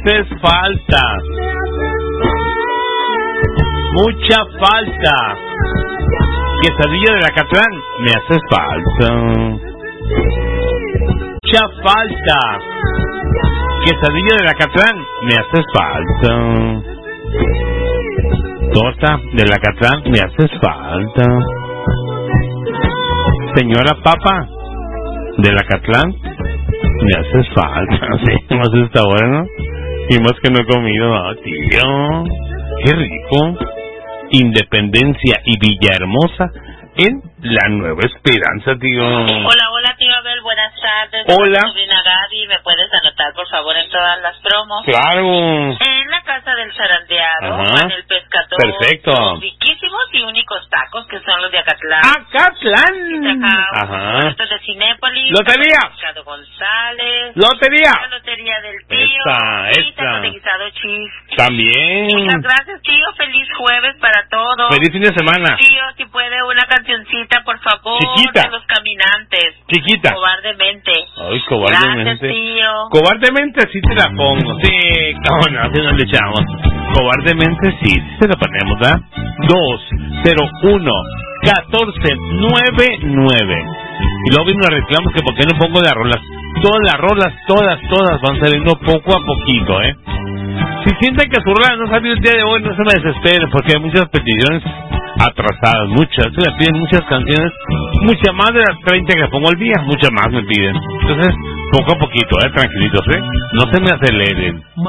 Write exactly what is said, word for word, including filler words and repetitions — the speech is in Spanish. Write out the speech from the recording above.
haces falta. Mucha falta. Quesadilla del Acatlán, me haces falta. Mucha falta. Quesadilla del Acatlán, me haces falta. Torta del Acatlán, me haces falta. Señora Papa del Acatlán, me haces falta. Sí, más esta hora, ¿no? Y más que no he comido, ¿no, tío? Qué rico. Independencia y Villahermosa en La Nueva Esperanza, tío. Hola, hola, tío Abel, buenas tardes. Hola. Mi sobrina Gaby, ¿me puedes anotar, por favor, en todas las promos? Claro. En la casa del zarandeado, Ajá. en el pescador. Perfecto. Riquísimos y únicos tacos, que son los de Acatlán. ¡Acatlán! Ajá. Estos de Cinépolis. ¡Lotería! Pescado González. ¡Lotería! La lotería del tío. Esta, y esta. tacos de guisado chis. También. Muchas gracias, tío. Feliz jueves para todos. Feliz fin de semana. Tío, si puede una cancioncita, por favor. Chiquita. De Los Caminantes. Chiquita. Cobardemente. Ay, cobardemente. Gracias, tío. Cobardemente sí te la pongo. Sí, cómo no, así nos le echamos. Cobardemente sí, sí se la ponemos, ¿verdad? dos cero uno catorce noventa y nueve. Y luego vino a reclamos que por qué no pongo de rolas. Todas las rolas, todas, todas van saliendo poco a poquito, ¿eh? Si sienten que su rola no salió el día de hoy, no se me desesperen, porque hay muchas peticiones atrasadas, muchas, se me piden muchas canciones, muchas más de las treinta que pongo al día, muchas más me piden. Entonces, poco a poquito, ¿eh? Tranquilitos, ¿eh? No se me aceleren.